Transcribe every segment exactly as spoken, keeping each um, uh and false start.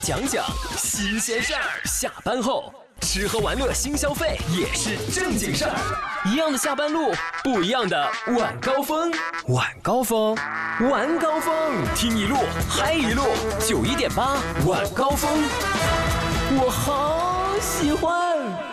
讲讲新鲜事儿，下班后吃喝玩乐新消费也是正经事儿。一样的下班路，不一样的晚高峰。晚高峰，晚高峰，听一路嗨一路，九一点八晚高峰，我好喜欢。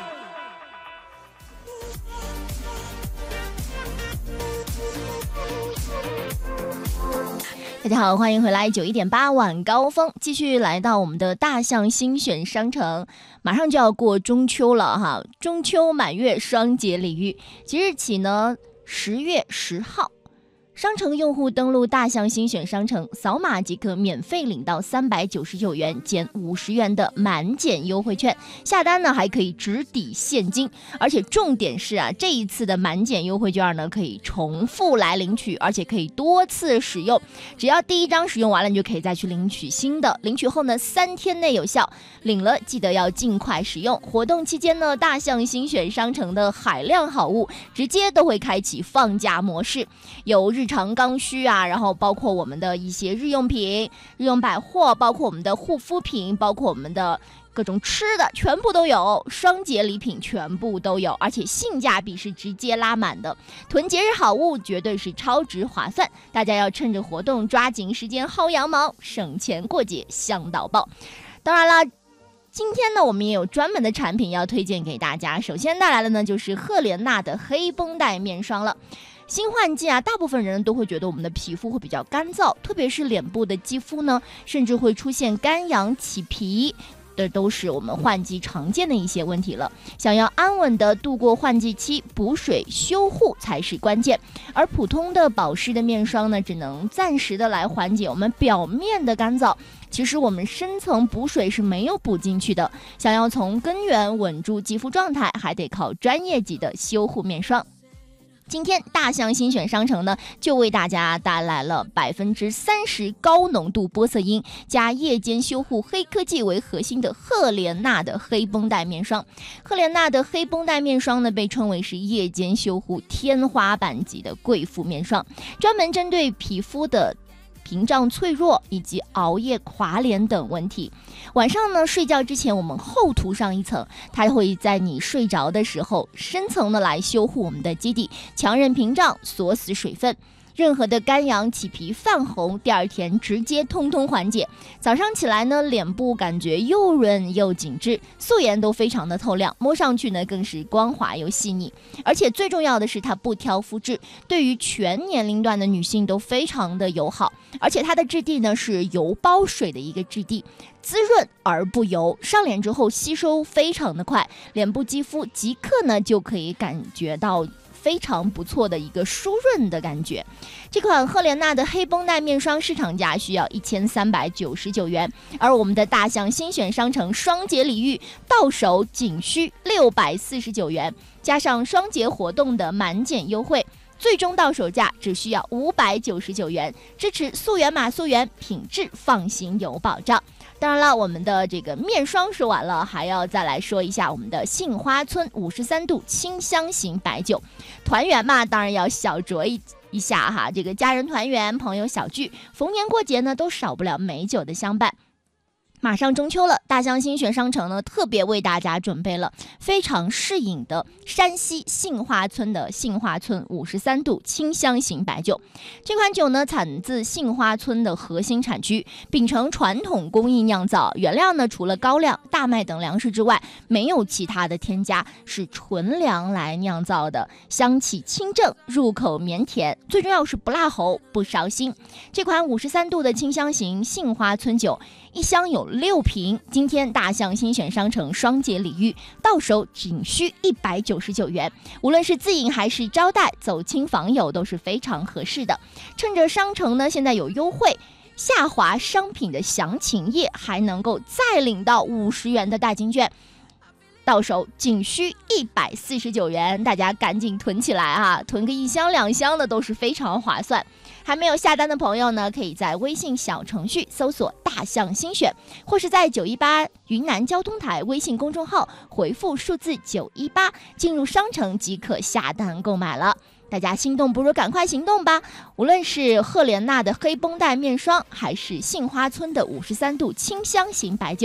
大家好，欢迎回来九一点八晚高峰，继续来到我们的大象新选商城。马上就要过中秋了哈，中秋满月双节礼遇，即日起呢，十月十号。商城用户登录大象新选商城，扫码即可免费领到三百九十九元减五十元的满减优惠券，下单呢还可以直抵现金，而且重点是啊，这一次的满减优惠券呢可以重复来领取，而且可以多次使用，只要第一张使用完了，你就可以再去领取新的，领取后呢三天内有效，领了记得要尽快使用。活动期间呢，大象新选商城的海量好物直接都会开启放假模式，有日常刚需啊，然后包括我们的一些日用品、日用百货，包括我们的护肤品，包括我们的各种吃的，全部都有，双节礼品全部都有，而且性价比是直接拉满的，囤节日好物绝对是超值划算，大家要趁着活动抓紧时间薅羊毛，省钱过节香到爆。当然了，今天呢，我们也有专门的产品要推荐给大家。首先带来的呢，就是赫莲娜的黑绷带面霜了。新换季啊，大部分人都会觉得我们的皮肤会比较干燥，特别是脸部的肌肤呢，甚至会出现干痒起皮，这都是我们换季常见的一些问题了。想要安稳的度过换季期，补水修护才是关键。而普通的保湿的面霜呢，只能暂时的来缓解我们表面的干燥。其实我们深层补水是没有补进去的，想要从根源稳住肌肤状态，还得靠专业级的修护面霜。今天大象新选商城呢，就为大家带来了百分之三十高浓度玻色因加夜间修护黑科技为核心的赫莲娜的黑绷带面霜。赫莲娜的黑绷带面霜呢，被称为是夜间修护天花板级的贵妇面霜，专门针对皮肤的屏障脆弱以及熬夜垮脸等问题。晚上呢，睡觉之前我们厚涂上一层，它会在你睡着的时候深层的来修护我们的基底，强韧屏障，锁死水分。任何的干痒起皮泛红，第二天直接通通缓解。早上起来呢，脸部感觉又润又紧致，素颜都非常的透亮，摸上去呢更是光滑又细腻。而且最重要的是它不挑肤质，对于全年龄段的女性都非常的友好。而且它的质地呢是油包水的一个质地，滋润而不油，上脸之后吸收非常的快，脸部肌肤即刻呢就可以感觉到非常不错的一个疏润的感觉。这款赫莲娜的黑绷带面霜市场价需要一千三百九十九元，而我们的大象新选商城双节礼遇到手仅需六百四十九元，加上双节活动的满减优惠，最终到手价只需要五百九十九元，支持溯源码溯源，品质放心有保障。当然了，我们的这个面霜说完了，还要再来说一下我们的杏花村五十三度清香型白酒。团圆嘛，当然要小酌一一下哈，这个家人团圆，朋友小聚，逢年过节呢都少不了美酒的相伴。马上中秋了，大象新选商城呢特别为大家准备了非常适饮的山西杏花村的杏花村五十三度清香型白酒。这款酒呢产自杏花村的核心产区，秉承传统工艺酿造，原料呢除了高粱、大麦等粮食之外，没有其他的添加，是纯粮来酿造的，香气清正，入口绵甜，最重要是不辣喉、不烧心。这款五十三度的清香型杏花村酒，一箱有六瓶，今天大象新选商城双节礼遇到手仅需一百九十九元，无论是自饮还是招待走亲访友都是非常合适的。趁着商城呢现在有优惠，下滑商品的详情页还能够再领到五十元的代金券，到手仅需一百四十九元，大家赶紧囤起来啊，囤个一箱两箱的都是非常划算。还没有下单的朋友呢，可以在微信小程序搜索大象新选，或是在九一八云南交通台微信公众号回复数字九一八进入商城即可下单购买了。大家心动不如赶快行动吧！无论是赫莲娜的黑绷带面霜，还是杏花村的五十三度清香型白酒，